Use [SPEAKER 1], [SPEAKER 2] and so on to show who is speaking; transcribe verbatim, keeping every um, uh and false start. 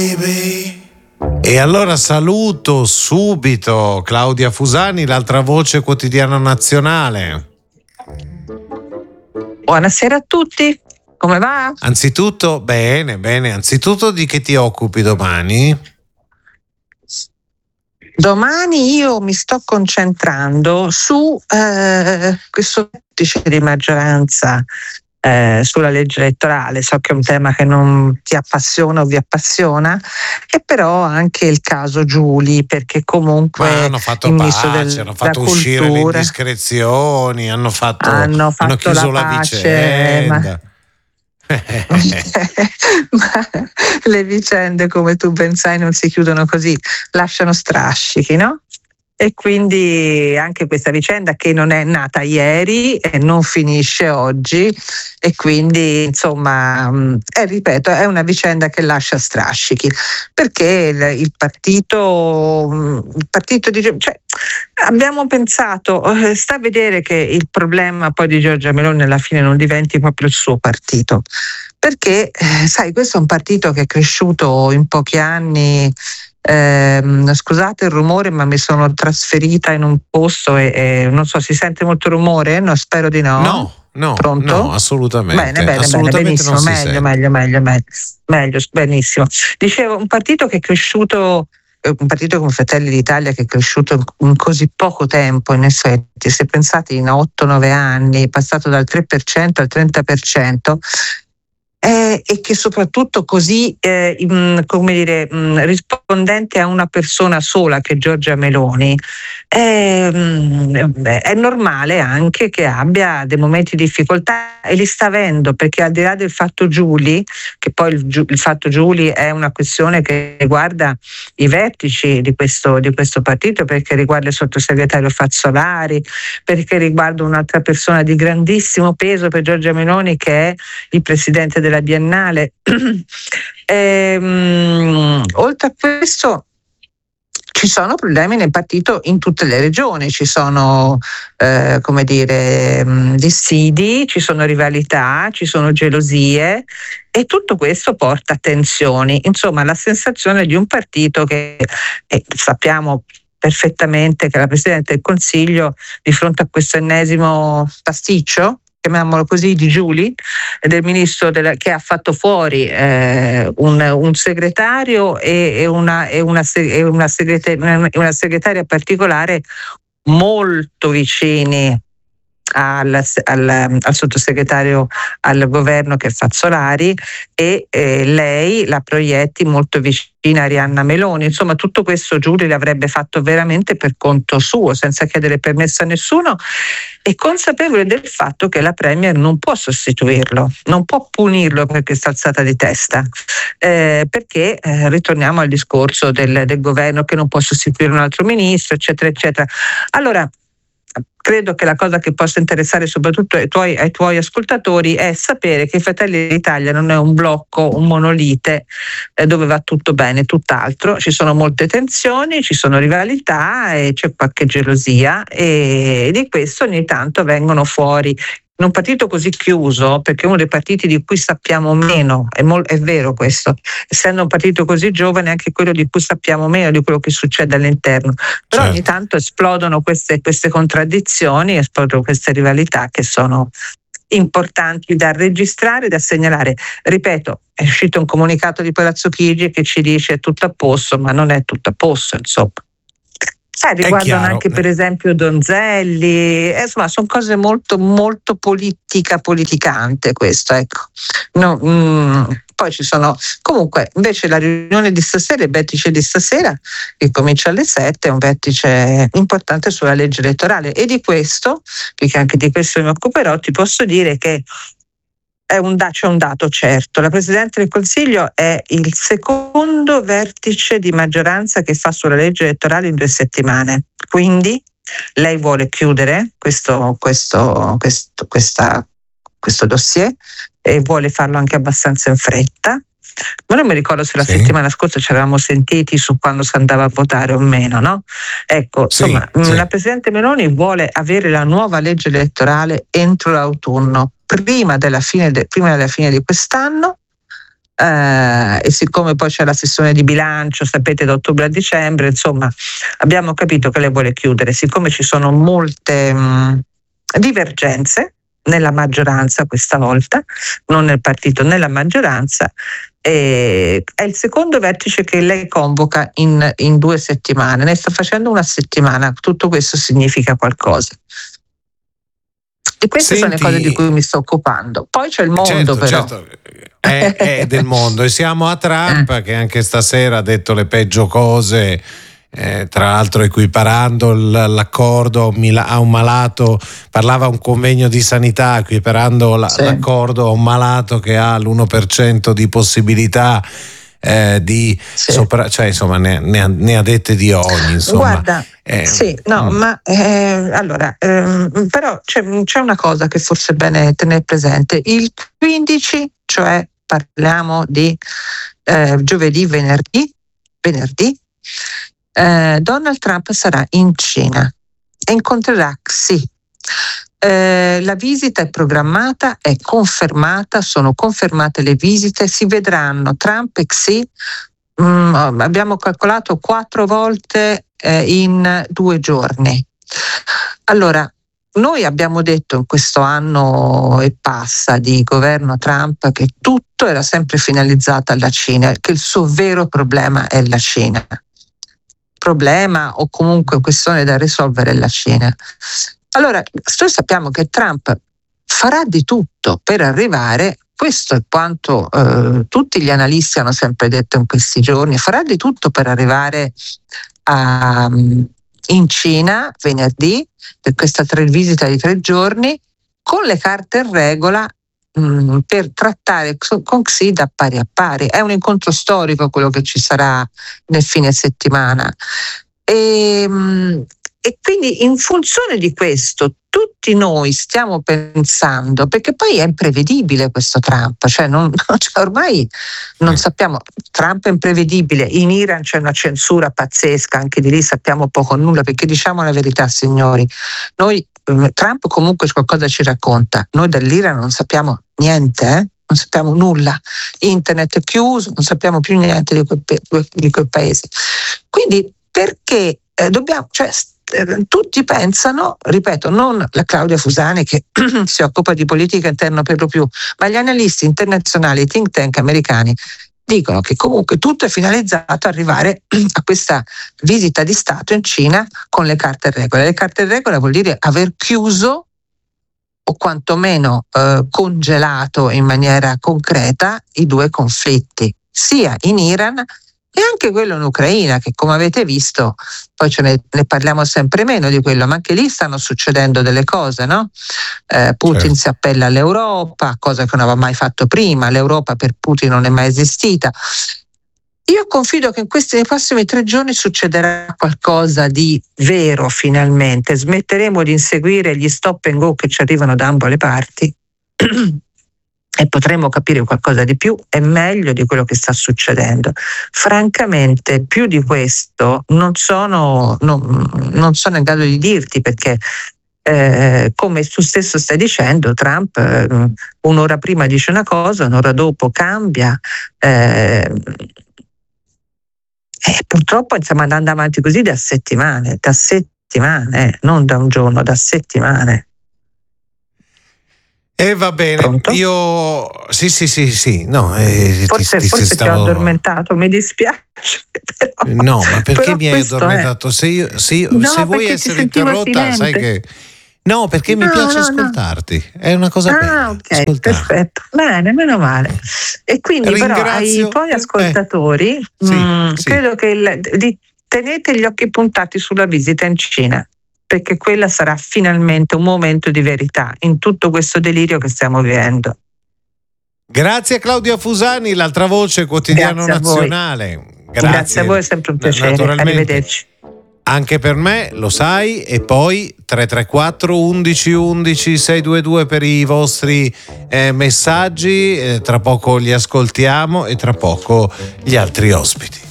[SPEAKER 1] E allora saluto subito Claudia Fusani, l'altra voce quotidiana nazionale.
[SPEAKER 2] Buonasera a tutti, come va?
[SPEAKER 1] Anzitutto, bene, bene, anzitutto di che ti occupi domani?
[SPEAKER 2] Domani io mi sto concentrando su eh, questo vertice di maggioranza eh, sulla legge elettorale. So che è un tema che non ti appassiona o vi appassiona, e però anche il caso Giuli, perché comunque
[SPEAKER 1] Ma hanno fatto
[SPEAKER 2] il
[SPEAKER 1] pace,
[SPEAKER 2] ministro del,
[SPEAKER 1] hanno fatto
[SPEAKER 2] della
[SPEAKER 1] uscire le
[SPEAKER 2] cultura
[SPEAKER 1] indiscrezioni, hanno fatto,
[SPEAKER 2] hanno
[SPEAKER 1] hanno
[SPEAKER 2] fatto
[SPEAKER 1] chiuso
[SPEAKER 2] la
[SPEAKER 1] la,
[SPEAKER 2] pace,
[SPEAKER 1] vicenda.
[SPEAKER 2] ma ma le vicende, come tu ben sai, non si chiudono così, lasciano strascichi, no? E quindi anche questa vicenda, che non è nata ieri e non finisce oggi, e quindi insomma, eh, ripeto, è una vicenda che lascia strascichi, perché il, il partito, il partito di, cioè, abbiamo pensato, eh, sta a vedere che il problema poi di Giorgia Meloni alla fine non diventi proprio il suo partito, perché eh, sai, questo è un partito che è cresciuto in pochi anni. Eh, scusate il rumore, ma mi sono trasferita in un posto e, e non so, si sente molto rumore? No, spero di no.
[SPEAKER 1] No, no,
[SPEAKER 2] Pronto?
[SPEAKER 1] no, assolutamente.
[SPEAKER 2] Bene, bene,
[SPEAKER 1] assolutamente
[SPEAKER 2] bene, benissimo,
[SPEAKER 1] non si
[SPEAKER 2] meglio,
[SPEAKER 1] sente.
[SPEAKER 2] meglio, meglio, meglio, meglio, benissimo. Dicevo, un partito che è cresciuto, un partito come Fratelli d'Italia che è cresciuto in così poco tempo, in effetti, se pensate in otto nove anni, è passato dal tre per cento al trenta per cento. Eh, e che soprattutto così, eh, mh, come dire, mh, rispondente a una persona sola, che è Giorgia Meloni, eh, mh, è normale anche che abbia dei momenti di difficoltà, e li sta avendo, perché al di là del fatto Giuli, che poi il, il fatto Giuli è una questione che riguarda i vertici di questo, di questo partito, perché riguarda il sottosegretario Fazzolari, perché riguarda un'altra persona di grandissimo peso per Giorgia Meloni, che è il presidente della Biennale. ehm, oltre a questo ci sono problemi nel partito in tutte le regioni, ci sono eh, come dire mh, dissidi, ci sono rivalità, ci sono gelosie, e tutto questo porta a tensioni. Insomma, la sensazione di un partito che eh, sappiamo perfettamente che la Presidente del Consiglio, di fronte a questo ennesimo pasticcio, chiamiamolo così, di Giuli, del ministro della, che ha fatto fuori eh, un, un segretario e, e, una, e, una, e una, segretaria, una segretaria particolare molto vicini al, al, al sottosegretario al governo, che è Fazzolari, e eh, lei la proietti molto vicina a Arianna Meloni. Insomma, tutto questo Giuli l'avrebbe fatto veramente per conto suo, senza chiedere permesso a nessuno, e consapevole del fatto che la Premier non può sostituirlo, non può punirlo per questa alzata di testa, eh, perché eh, ritorniamo al discorso del, del governo che non può sostituire un altro ministro, eccetera, eccetera. Allora, credo che la cosa che possa interessare soprattutto ai tuoi, ai tuoi ascoltatori è sapere che Fratelli d'Italia non è un blocco, un monolite eh, dove va tutto bene, tutt'altro. Ci sono molte tensioni, ci sono rivalità e c'è qualche gelosia, e di questo ogni tanto vengono fuori. In un partito così chiuso, perché è uno dei partiti di cui sappiamo meno, è, mol- è vero questo, essendo un partito così giovane, anche quello di cui sappiamo meno di quello che succede all'interno, però certo, ogni tanto esplodono queste, queste contraddizioni, esplodono queste rivalità che sono importanti da registrare, da segnalare. Ripeto, è uscito un comunicato di Palazzo Chigi che ci dice tutto a posto, ma non è tutto a posto, insomma. Sai, riguardano anche per esempio Donzelli, eh, insomma sono cose molto molto politica, politicante questo, ecco. No, mm, poi ci sono, comunque invece la riunione di stasera, il vertice di stasera che comincia alle sette, è un vertice importante sulla legge elettorale, e di questo, perché anche di questo mi occuperò, ti posso dire che è un, c'è un dato certo: la Presidente del Consiglio è il secondo vertice di maggioranza che fa sulla legge elettorale in due settimane, quindi lei vuole chiudere questo, questo, questo, questa, questo dossier, e vuole farlo anche abbastanza in fretta. Ma non mi ricordo se la sì. settimana scorsa ci eravamo sentiti su quando si andava a votare o meno, no? Ecco, sì, insomma, sì. La Presidente Meloni vuole avere la nuova legge elettorale entro l'autunno, prima della fine, de, prima della fine di quest'anno, eh, e siccome poi c'è la sessione di bilancio, sapete, da ottobre a dicembre, insomma, abbiamo capito che lei vuole chiudere. Siccome ci sono molte mh, divergenze nella maggioranza questa volta, non nel partito, nella maggioranza, eh, è il secondo vertice che lei convoca in, in due settimane, ne sta facendo una settimana, tutto questo significa qualcosa. E queste
[SPEAKER 1] Senti,
[SPEAKER 2] sono le cose di cui mi sto occupando. Poi c'è il mondo,
[SPEAKER 1] certo,
[SPEAKER 2] però.
[SPEAKER 1] Certo. È, è del mondo, e siamo a Trump eh. che anche stasera ha detto le peggio cose. Eh, tra l'altro equiparando l'accordo a un malato, parlava a un convegno di sanità, equiparando la, sì. l'accordo a un malato che ha l'uno per cento di possibilità eh, di sì. sopra, cioè insomma ne, ne, ha, ne ha dette di ogni, insomma.
[SPEAKER 2] Guarda,
[SPEAKER 1] eh,
[SPEAKER 2] sì, no,
[SPEAKER 1] mm.
[SPEAKER 2] ma eh, allora ehm, però c'è, c'è una cosa che forse è bene tenere presente: il quindici, cioè parliamo di eh, giovedì, venerdì, venerdì Eh, Donald Trump sarà in Cina e incontrerà Xi. Eh, la visita è programmata, è confermata, sono confermate le visite, si vedranno Trump e Xi, mm, abbiamo calcolato quattro volte eh, in due giorni. Allora, noi abbiamo detto in questo anno e passa di governo Trump che tutto era sempre finalizzato alla Cina, che il suo vero problema è la Cina. Problema o comunque questione da risolvere è la Cina. Allora, noi sappiamo che Trump farà di tutto per arrivare, questo è quanto eh, tutti gli analisti hanno sempre detto in questi giorni, farà di tutto per arrivare a, in Cina venerdì per questa tre visita di tre giorni con le carte in regola mh, per trattare con Xi da pari a pari. È un incontro storico quello che ci sarà nel fine settimana. E, mh, e quindi in funzione di questo tutti noi stiamo pensando, perché poi è imprevedibile questo Trump, cioè, non, cioè ormai non sappiamo, Trump è imprevedibile, in Iran c'è una censura pazzesca, anche di lì sappiamo poco o nulla, perché diciamo la verità signori, noi Trump comunque qualcosa ci racconta, noi dall'Iran non sappiamo niente, eh? non sappiamo nulla, internet è chiuso, non sappiamo più niente di quel, di quel paese. Quindi perché eh, dobbiamo, cioè, eh, tutti pensano, ripeto, non la Claudia Fusani che si occupa di politica interna per lo più, ma gli analisti internazionali, i think tank americani dicono che comunque tutto è finalizzato ad arrivare a questa visita di Stato in Cina con le carte in regola. Le carte in regola vuol dire aver chiuso o quantomeno eh, congelato in maniera concreta i due conflitti, sia in Iran e anche quello in Ucraina, che come avete visto, poi ce ne, ne parliamo sempre meno di quello, ma anche lì stanno succedendo delle cose, no? Eh, Putin certo. si appella all'Europa, cosa che non aveva mai fatto prima, l'Europa per Putin non è mai esistita. Io confido che in questi nei prossimi tre giorni succederà qualcosa di vero finalmente, smetteremo di inseguire gli stop and go che ci arrivano da ambo le parti e potremo capire qualcosa di più e meglio di quello che sta succedendo. Francamente più di questo non sono, non, non sono in grado di dirti, perché eh, come tu stesso stai dicendo, Trump eh, un'ora prima dice una cosa, un'ora dopo cambia, eh, e purtroppo stiamo andando avanti così da settimane, da settimane, eh, non da un giorno, da settimane.
[SPEAKER 1] E eh, va bene,
[SPEAKER 2] Pronto?
[SPEAKER 1] Io sì sì sì sì no, eh,
[SPEAKER 2] forse,
[SPEAKER 1] ti, ti,
[SPEAKER 2] forse
[SPEAKER 1] stavo...
[SPEAKER 2] ti ho addormentato, mi dispiace però,
[SPEAKER 1] no, ma perché mi hai
[SPEAKER 2] È...
[SPEAKER 1] addormentato? Se, io, se, io,
[SPEAKER 2] no,
[SPEAKER 1] se vuoi essere interrotta silente. Sai che no, perché mi no, piace no, ascoltarti, no. È una cosa
[SPEAKER 2] ah,
[SPEAKER 1] bella.
[SPEAKER 2] Ok,
[SPEAKER 1] ascoltare.
[SPEAKER 2] Perfetto, bene, meno male. E quindi Ringrazio. Però ai tuoi ascoltatori eh, sì, mh, sì. credo che il, di, tenete gli occhi puntati sulla visita in Cina, perché quella sarà finalmente un momento di verità in tutto questo delirio che stiamo vivendo.
[SPEAKER 1] Grazie a Claudia Fusani, l'altra voce quotidiano
[SPEAKER 2] Grazie
[SPEAKER 1] nazionale.
[SPEAKER 2] Grazie. Grazie a voi, è sempre un piacere. Arrivederci.
[SPEAKER 1] Anche per me, lo sai, e poi tre tre quattro undici undici sei due due per i vostri eh, messaggi, eh, tra poco li ascoltiamo e tra poco gli altri ospiti.